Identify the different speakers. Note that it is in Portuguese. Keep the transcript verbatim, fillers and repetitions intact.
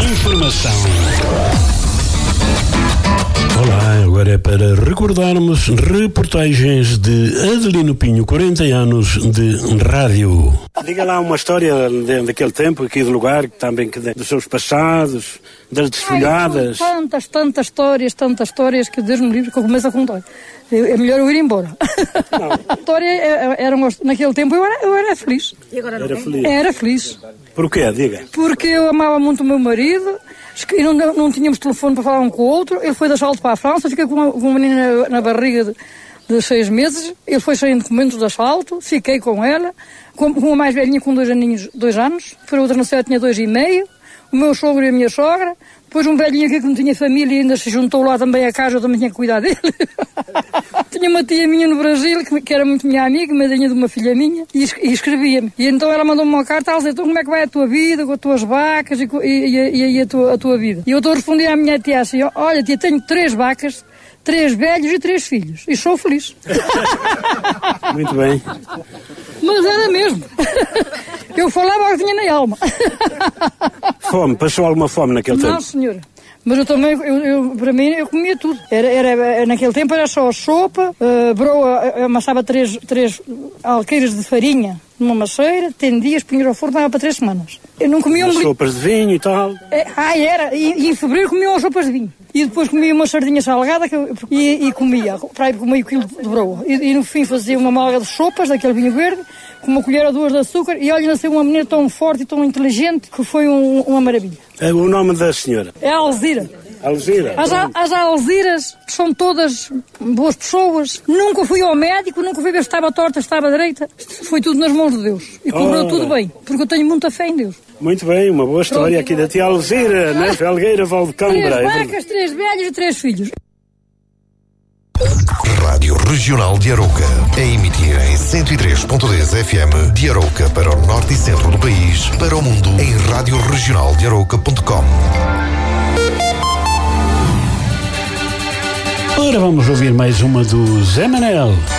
Speaker 1: Informação. Olá, agora é para recordarmos reportagens de Adelino Pinho, quarenta anos de rádio. Diga lá uma história de, daquele tempo, aqui do lugar, também que de, dos seus passados, das desfolhadas.
Speaker 2: Ai, tantas, tantas histórias, tantas histórias que Deus me livre que eu começo a contar. É melhor eu ir embora. Não. A história era, naquele tempo eu era, eu era feliz.
Speaker 3: E agora não
Speaker 1: era
Speaker 3: tem?
Speaker 1: feliz.
Speaker 2: Era feliz.
Speaker 1: Porquê? Diga.
Speaker 2: Porque eu amava muito o meu marido, e não, não tínhamos telefone para falar um com o outro. Ele foi de asfalto para a França, fiquei com uma, com uma menina na, na barriga de, de seis meses. Ele foi sem documentos de asfalto, fiquei com ela, com, com uma mais velhinha com dois aninhos, dois anos, foi outra no céu, tinha dois e meio, o meu sogro e a minha sogra. Depois um velhinho aqui que não tinha família e ainda se juntou lá também à casa, eu também tinha que cuidar dele. Tinha uma tia minha no Brasil, que, que era muito minha amiga, madrinha de uma filha minha, e, e escrevia-me. E então ela mandou-me uma carta, ela dizia, então como é que vai a tua vida, com as tuas vacas e, e, e, e a, tua, a tua vida? E eu estou a responder à minha tia assim, olha tia, tenho três vacas, três velhos e três filhos, e sou feliz.
Speaker 1: Muito bem.
Speaker 2: Mas era mesmo. Eu falava o que tinha na alma.
Speaker 1: Fome, passou alguma fome naquele
Speaker 2: Não,
Speaker 1: tempo?
Speaker 2: Não, senhora. Mas eu também, eu, eu, para mim, eu comia tudo. Era, era, naquele tempo era só sopa, uh, broa, eu amassava três, três alqueiras de farinha numa maceira, tendia, punha ao forno, dava para três semanas. Eu não comia um...
Speaker 1: sopas de vinho e tal?
Speaker 2: É, ah, era. E, e em fevereiro comia umas sopas de vinho. E depois comia uma sardinha salgada que eu, e, e comia, para aí com meio quilo de broa. E, e no fim fazia uma malga de sopas, daquele vinho verde, com uma colher ou duas de açúcar, e olha, nasceu uma menina tão forte e tão inteligente que foi um, uma maravilha.
Speaker 1: É o nome da senhora?
Speaker 2: É a Alzira.
Speaker 1: Alzira?
Speaker 2: As, as Alziras são todas boas pessoas. Nunca fui ao médico, nunca fui ver se estava torta, se estava direita. Foi tudo nas mãos de Deus. E correu oh. tudo bem, porque eu tenho muita fé em Deus.
Speaker 1: Muito bem, uma boa história Pronto. aqui da tia Alzira, né? Felgueira, Valdecambra.
Speaker 2: Três vacas, três velhos e três filhos.
Speaker 4: Rádio Regional de Arouca, a emitir em cento e três ponto dez F M de Arouca para o norte e centro do país, para o mundo em rádio regional de arouca ponto com.
Speaker 1: Agora vamos ouvir mais uma do Zé Manel.